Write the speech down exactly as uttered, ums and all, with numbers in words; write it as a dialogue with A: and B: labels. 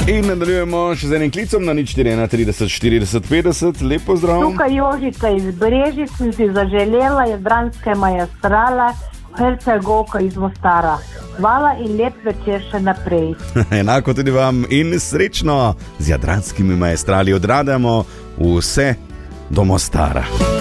A: In nadaljujemo še z enim klicom na nič štiri ena trideset štirideset petdeset. Lep pozdrav.
B: Tukaj Jožica iz Brežic in si zaželela jadranske maestrale Hercegovka iz Mostara. Hvala in lep večer še naprej.
A: Enako tudi vam in srečno z jadranskimi maestrali odradamo vse do Mostara.